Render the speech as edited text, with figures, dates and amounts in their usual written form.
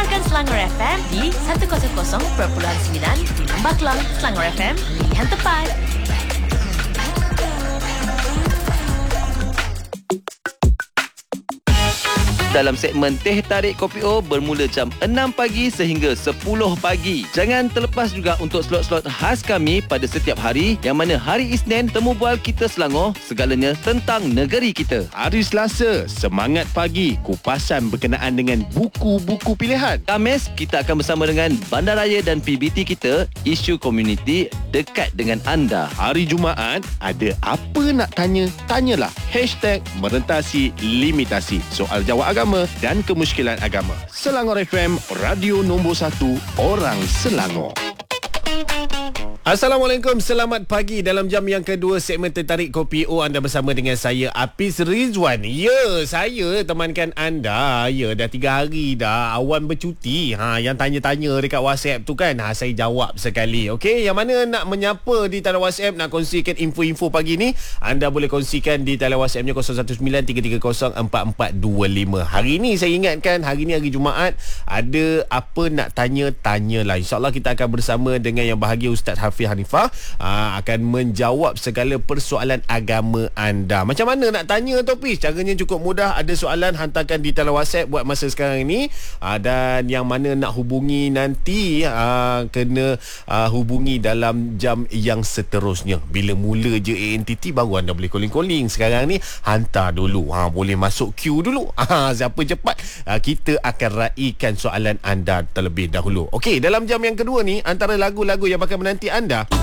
Dengarkan Selangor FM di 100.9 di Lembah Kelang. Selangor FM, pilihan tepat. Dalam segmen Teh Tarik Kopi O bermula jam 6 pagi sehingga 10 pagi. Jangan terlepas juga untuk slot-slot khas kami pada setiap hari, yang mana hari Isnin temu bual kita Selangor, segalanya tentang negeri kita. Hari Selasa, Semangat Pagi, kupasan berkenaan dengan buku-buku pilihan. Khamis, kita akan bersama dengan Bandaraya dan PBT kita, isu komuniti dekat dengan anda. Hari Jumaat, ada apa nak tanya? Tanyalah. #merentasi limitasi. Soal jawab agama dan kemusykilan agama. Selangor FM, radio nombor 1 orang Selangor. Assalamualaikum, selamat pagi. Dalam jam yang kedua segmen Tertarik Kopi O, anda bersama dengan saya Apis Rizwan. Ya, saya temankan anda. Ya, dah 3 hari dah awan bercuti. Yang tanya-tanya dekat WhatsApp tu kan, saya jawab sekali. Okey, yang mana nak menyapa di talian WhatsApp, nak kongsikan info-info pagi ni, anda boleh kongsikan di talian WhatsAppnya 0193304425. Hari ni saya ingatkan, hari ni hari Jumaat, ada apa nak tanya, tanyalah. InsyaAllah kita akan bersama dengan yang bahagia Ustaz Hafiz Hanifah, akan menjawab segala persoalan agama anda. Macam mana nak tanya, Topis? Caranya cukup mudah. Ada soalan, hantarkan di talian WhatsApp buat masa sekarang ini. Dan yang mana nak hubungi nanti, kena hubungi dalam jam yang seterusnya. Bila mula je ANTT, baru anda boleh calling-calling. Sekarang ni hantar dulu, boleh masuk queue dulu. Siapa cepat, kita akan raikan soalan anda terlebih dahulu. Okey, dalam jam yang kedua ni, antara lagu-lagu yang bakal menanti anda,